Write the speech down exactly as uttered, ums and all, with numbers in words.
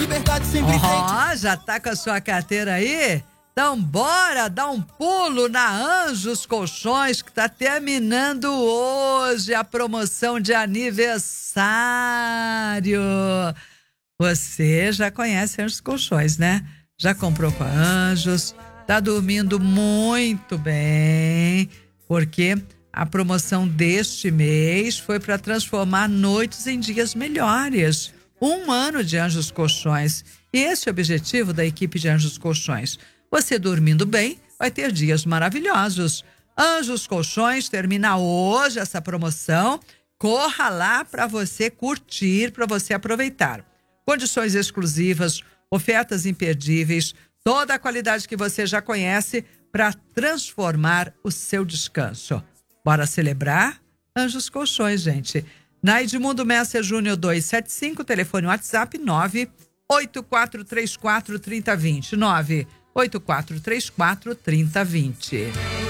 liberdade sempre em frente. Ó, já tá com a sua carteira aí? Então bora dar um pulo na Anjos Colchões, que tá terminando hoje a promoção de aniversário. Você já conhece Anjos Colchões, né? Já comprou com a Anjos, tá dormindo muito bem, porque a promoção deste mês foi para transformar noites em dias melhores. Um ano de Anjos Colchões. E esse é o objetivo da equipe de Anjos Colchões. Você dormindo bem, vai ter dias maravilhosos. Anjos Colchões termina hoje essa promoção. Corra lá para você curtir, para você aproveitar. Condições exclusivas, ofertas imperdíveis, toda a qualidade que você já conhece para transformar o seu descanso. Bora celebrar? Anjos Colchões, gente. Na Edmundo Messer Júnior duzentos e setenta e cinco, telefone WhatsApp nove oito quatro três quatro, três zero dois zero, nove oito quatro três quatro, três zero dois zero.